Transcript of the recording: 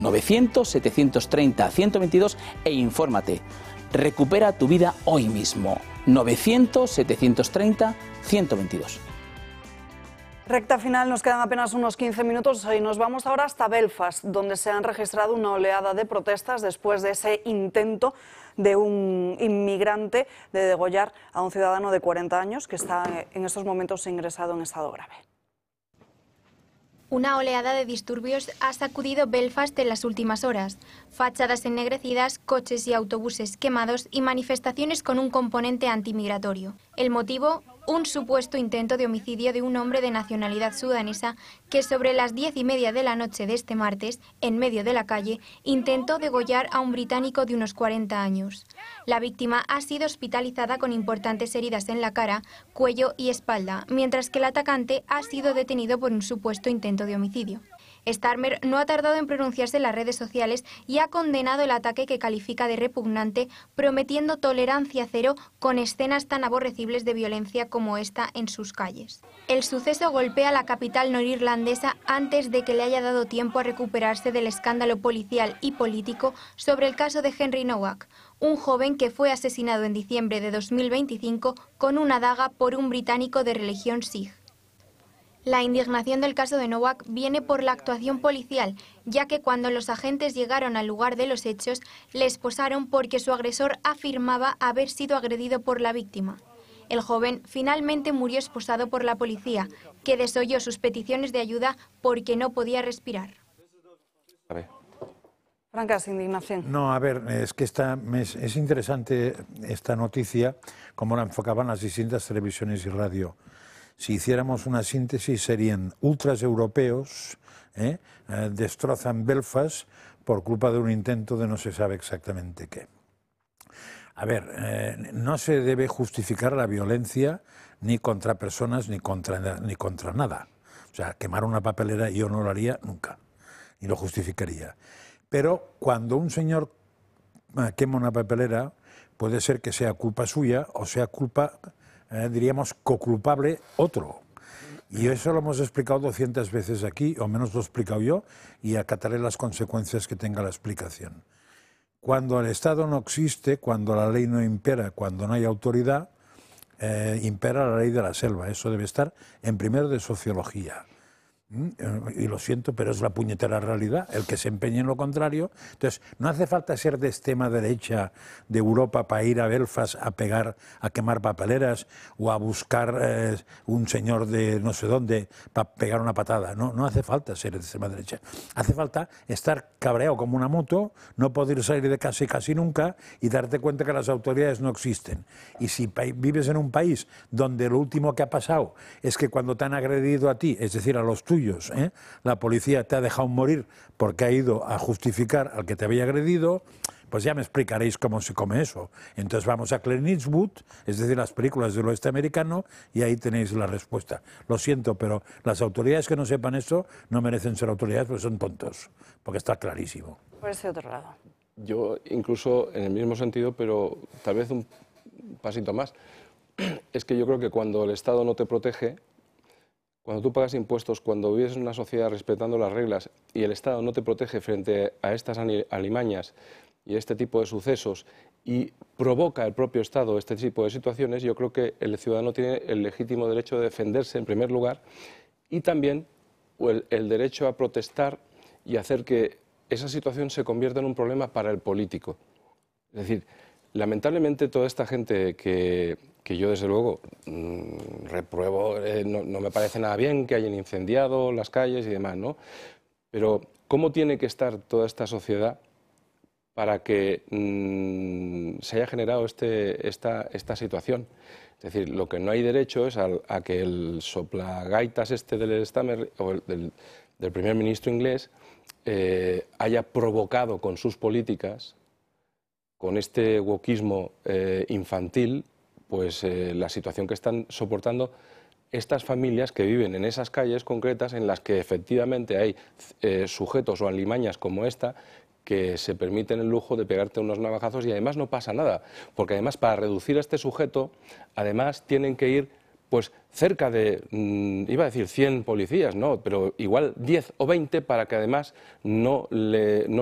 900-730-122 e infórmate. Recupera tu vida hoy mismo. 900-730-122. Recta final, nos quedan apenas unos 15 minutos y nos vamos ahora hasta Belfast, donde se han registrado una oleada de protestas después de ese intento de un inmigrante de degollar a un ciudadano de 40 años que está en estos momentos ingresado en estado grave. Una oleada de disturbios ha sacudido Belfast en las últimas horas. Fachadas ennegrecidas, coches y autobuses quemados y manifestaciones con un componente antimigratorio. El motivo, un supuesto intento de homicidio de un hombre de nacionalidad sudanesa que sobre las 10:30 de la noche de este martes, en medio de la calle, intentó degollar a un británico de unos 40 años. La víctima ha sido hospitalizada con importantes heridas en la cara, cuello y espalda, mientras que el atacante ha sido detenido por un supuesto intento de homicidio. Starmer no ha tardado en pronunciarse en las redes sociales y ha condenado el ataque que califica de repugnante, prometiendo tolerancia cero con escenas tan aborrecibles de violencia como esta en sus calles. El suceso golpea la capital norirlandesa antes de que le haya dado tiempo a recuperarse del escándalo policial y político sobre el caso de Henry Nowak, un joven que fue asesinado en diciembre de 2025 con una daga por un británico de religión Sikh. La indignación del caso de Nowak viene por la actuación policial, ya que cuando los agentes llegaron al lugar de los hechos, le esposaron porque su agresor afirmaba haber sido agredido por la víctima. El joven finalmente murió esposado por la policía, que desoyó sus peticiones de ayuda porque no podía respirar. Francas, indignación. No, a ver, es que es interesante esta noticia, como la enfocaban las distintas televisiones y radio. Si hiciéramos una síntesis, serían ultras europeos, destrozan Belfast por culpa de un intento de no se sabe exactamente qué. A ver, no se debe justificar la violencia ni contra personas ni contra nada. O sea, quemar una papelera yo no lo haría nunca, ni lo justificaría. Pero cuando un señor quema una papelera, puede ser que sea culpa suya o sea culpa, diríamos, coculpable otro. Y eso lo hemos explicado 200 veces aquí, o menos lo he explicado yo, y acataré las consecuencias que tenga la explicación. Cuando el Estado no existe, cuando la ley no impera, cuando no hay autoridad, impera la ley de la selva. Eso debe estar en primero de sociología. Y lo siento, pero es la puñetera realidad, el que se empeñe en lo contrario. Entonces, no hace falta ser de extrema derecha de Europa para ir a Belfast a quemar papeleras o a buscar un señor de no sé dónde para pegar una patada. No hace falta ser de extrema derecha. Hace falta estar cabreado como una moto, no poder salir de casa casi nunca y darte cuenta que las autoridades no existen. Y si vives en un país donde lo último que ha pasado es que cuando te han agredido a ti, es decir, a los tuyos, la policía te ha dejado morir porque ha ido a justificar al que te había agredido, pues ya me explicaréis cómo se come eso. Entonces vamos a Clint Eastwood, es decir, las películas del oeste americano, y ahí tenéis la respuesta. Lo siento, pero las autoridades que no sepan eso no merecen ser autoridades porque son tontos, porque está clarísimo. Por ese otro lado. Yo incluso en el mismo sentido, pero tal vez un pasito más. Es que yo creo que cuando el Estado no te protege, cuando tú pagas impuestos, cuando vives en una sociedad respetando las reglas y el Estado no te protege frente a estas alimañas y este tipo de sucesos y provoca el propio Estado este tipo de situaciones, yo creo que el ciudadano tiene el legítimo derecho de defenderse en primer lugar y también el derecho a protestar y hacer que esa situación se convierta en un problema para el político. Es decir, lamentablemente toda esta gente que yo desde luego repruebo, no me parece nada bien que hayan incendiado las calles y demás, ¿no? Pero ¿cómo tiene que estar toda esta sociedad para que se haya generado esta situación? Es decir, lo que no hay derecho es a que el soplagaitas del Starmer o del primer ministro inglés haya provocado con sus políticas, con este wokismo infantil, pues la situación que están soportando estas familias que viven en esas calles concretas en las que efectivamente hay sujetos o alimañas como esta que se permiten el lujo de pegarte unos navajazos y además no pasa nada, porque además para reducir a este sujeto, además tienen que ir pues cerca de, iba a decir 100 policías, no, pero igual 10 o 20 para que además no